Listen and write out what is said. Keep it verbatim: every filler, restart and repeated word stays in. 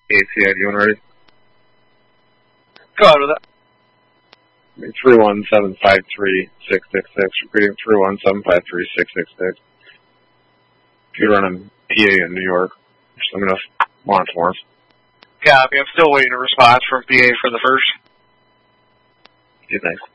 A C I D when ready. Go on with it. three one seven five three six six six. Repeating three one seven five three six six six. If you're running P A in New York, just let me know if you want more. Copy. I'm still waiting a response from P A for the first. Okay, thanks.